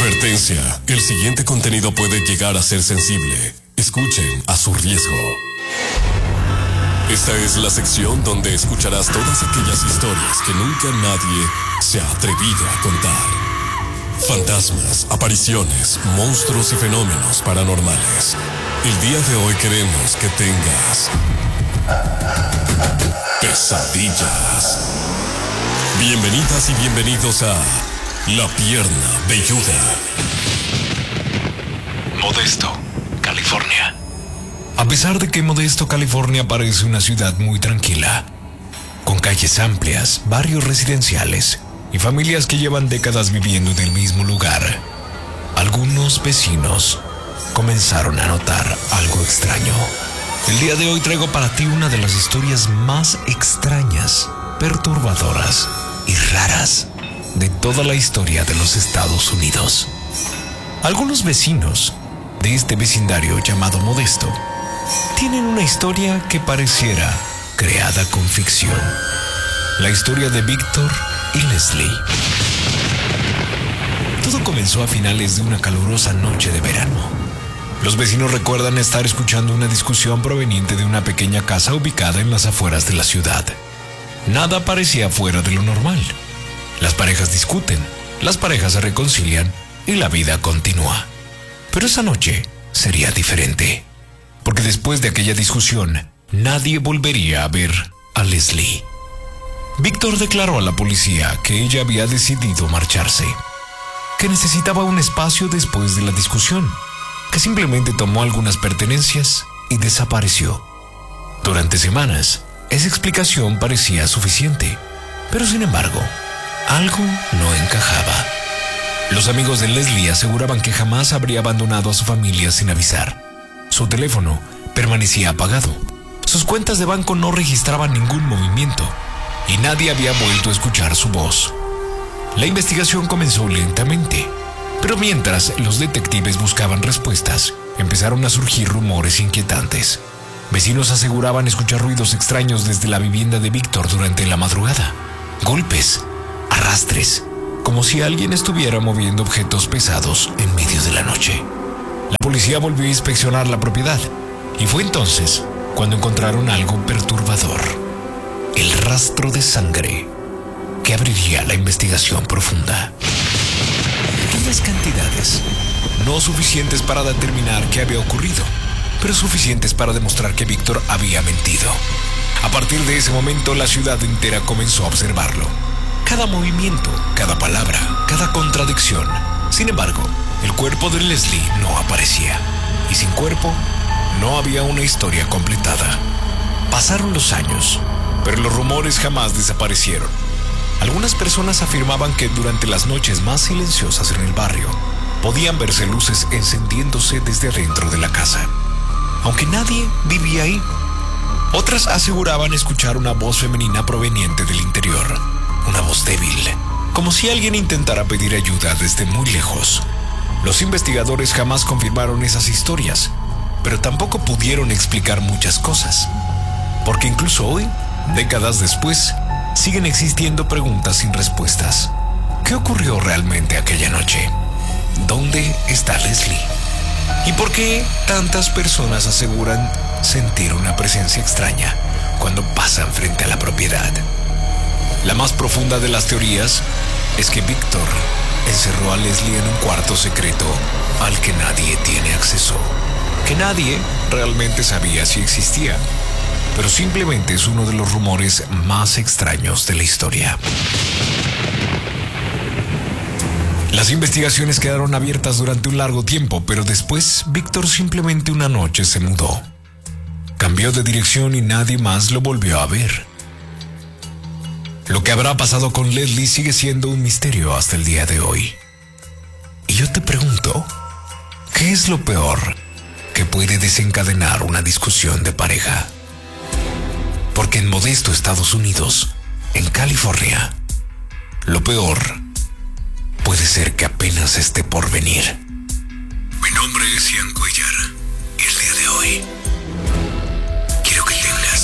Advertencia, el siguiente contenido puede llegar a ser sensible. Escuchen a su riesgo. Esta es la sección donde escucharás todas aquellas historias que nunca nadie se ha atrevido a contar. Fantasmas, apariciones, monstruos y fenómenos paranormales. El día de hoy queremos que tengas pesadillas. Bienvenidas y bienvenidos a La Pierna Velluda. Modesto, California. A pesar de que Modesto, California parece una ciudad muy tranquila, con calles amplias, barrios residenciales y familias que llevan décadas viviendo en el mismo lugar, algunos vecinos comenzaron a notar algo extraño. El día de hoy traigo para ti una de las historias más extrañas, perturbadoras y raras de toda la historia de los Estados Unidos. Algunos vecinos de este vecindario llamado Modesto tienen una historia que pareciera creada con ficción. La historia de Víctor y Leslie. Todo comenzó a finales de una calurosa noche de verano. Los vecinos recuerdan estar escuchando una discusión proveniente de una pequeña casa ubicada en las afueras de la ciudad. Nada parecía fuera de lo normal. Las parejas discuten, las parejas se reconcilian y la vida continúa. Pero esa noche sería diferente, porque después de aquella discusión, nadie volvería a ver a Leslie. Víctor declaró a la policía que ella había decidido marcharse, que necesitaba un espacio después de la discusión, que simplemente tomó algunas pertenencias y desapareció. Durante semanas, esa explicación parecía suficiente, pero sin embargo, algo no encajaba. Los amigos de Leslie aseguraban que jamás habría abandonado a su familia sin avisar. Su teléfono permanecía apagado. Sus cuentas de banco no registraban ningún movimiento y nadie había vuelto a escuchar su voz. La investigación comenzó lentamente, pero mientras los detectives buscaban respuestas, empezaron a surgir rumores inquietantes. Vecinos aseguraban escuchar ruidos extraños desde la vivienda de Víctor durante la madrugada. Golpes, arrastres, como si alguien estuviera moviendo objetos pesados en medio de la noche. La policía volvió a inspeccionar la propiedad y fue entonces cuando encontraron algo perturbador: el rastro de sangre que abriría la investigación profunda. Pequeñas cantidades, no suficientes para determinar qué había ocurrido, pero suficientes para demostrar que Víctor había mentido. A partir de ese momento, la ciudad entera comenzó a observarlo. Cada movimiento, cada palabra, cada contradicción. Sin embargo, el cuerpo de Leslie no aparecía. Y sin cuerpo, no había una historia completada. Pasaron los años, pero los rumores jamás desaparecieron. Algunas personas afirmaban que durante las noches más silenciosas en el barrio, podían verse luces encendiéndose desde adentro de la casa, aunque nadie vivía ahí. Otras aseguraban escuchar una voz femenina proveniente del interior, una voz débil, como si alguien intentara pedir ayuda desde muy lejos. Los investigadores jamás confirmaron esas historias, pero tampoco pudieron explicar muchas cosas, porque incluso hoy, décadas después, siguen existiendo preguntas sin respuestas. ¿Qué ocurrió realmente aquella noche? ¿Dónde está Leslie? ¿Y por qué tantas personas aseguran sentir una presencia extraña cuando pasan frente a la propiedad? La más profunda de las teorías es que Víctor encerró a Leslie en un cuarto secreto al que nadie tiene acceso, que nadie realmente sabía si existía, pero simplemente es uno de los rumores más extraños de la historia. Las investigaciones quedaron abiertas durante un largo tiempo, pero después Víctor simplemente una noche se mudó. Cambió de dirección y nadie más lo volvió a ver. Lo que habrá pasado con Leslie sigue siendo un misterio hasta el día de hoy. Y yo te pregunto, ¿qué es lo peor que puede desencadenar una discusión de pareja? Porque en Modesto, Estados Unidos, en California, lo peor puede ser que apenas esté por venir. Mi nombre es Ian Cuellar.